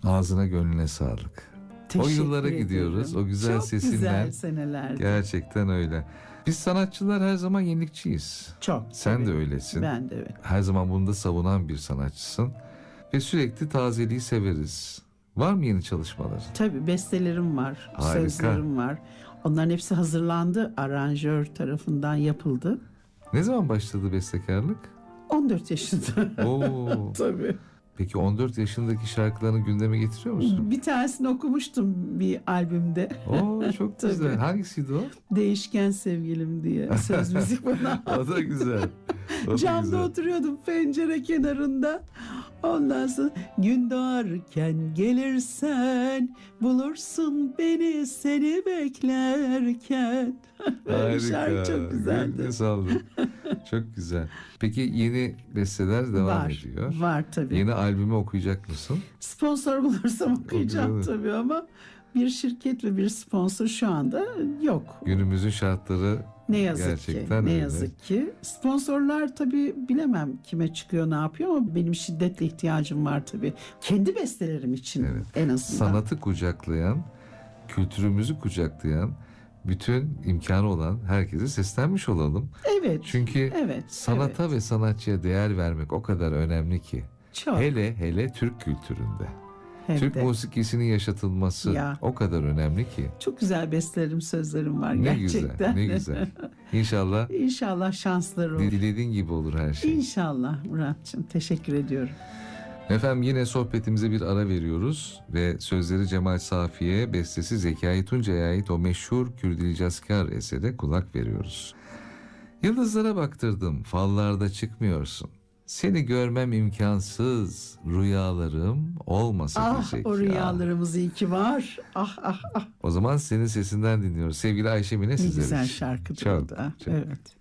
Ağzına gönlüne sağlık. O yıllara gidiyoruz. O güzel çok sesinle. Güzel senelerdi. Gerçekten öyle. Biz sanatçılar her zaman yenilikçiyiz. Çok. Sen tabii. de öylesin. Ben de öyle. Her zaman bunu da savunan bir sanatçısın. Ve sürekli tazeliği severiz. Var mı yeni çalışmalar? Tabii bestelerim var. Harika. Sözlerim var. Onların hepsi hazırlandı. Aranjör tarafından yapıldı. Ne zaman başladı bestekarlık? 14 yaşında. Oo. Tabii. Peki 14 yaşındaki şarkılarını gündeme getiriyor musun? Bir tanesini okumuştum bir albümde. Oo, çok güzel. Hangisiydi o? Değişken sevgilim diye söz müzik bana. O da güzel. O da Camda güzel. oturuyordum pencere kenarında. Ondan sonra gün doğarken gelirsen bulursun beni seni beklerken. Harika. Şarkı çok güzeldi. Gönlüne sağlık. Çok güzel. Peki yeni besteler devam Var, ediyor. var tabii. Yeni albümü okuyacak mısın? Sponsor bulursam okuyacağım Okuyalım. tabii ama bir şirket ve bir sponsor şu anda yok. Günümüzün şartları Ne yazık gerçekten ki, ne öyle. yazık ki. Sponsorlar tabii bilemem kime çıkıyor, ne yapıyor ama benim şiddetle ihtiyacım var tabii. Kendi bestelerim için Evet. en azından. Sanatı kucaklayan, kültürümüzü kucaklayan, bütün imkanı olan herkese seslenmiş olalım. Evet. Çünkü evet, sanata evet. ve sanatçıya değer vermek o kadar önemli ki. Çok. Hele Türk kültüründe. Hem Türk de. musikisinin yaşatılması Ya. o kadar önemli ki. Çok güzel bestelerim, sözlerim var Ne gerçekten. güzel, ne güzel. İnşallah İnşallah şansları olur. dilediğin gibi olur her şey. İnşallah Muratçığım. Teşekkür ediyorum. Efendim yine sohbetimize bir ara veriyoruz ve sözleri Cemal Safiye, bestesi Zekai Tuncay'a ait o meşhur Kürdilcaskar esere kulak veriyoruz. Yıldızlara baktırdım, fallarda çıkmıyorsun. Seni görmem imkansız, rüyalarım olmasa diyecek. O rüyalarımız iyi ki var. O zaman senin sesinden dinliyoruz. Sevgili Ayşe Mine Ne sizler güzel için. şarkıdır Çok, o da. çok. Evet.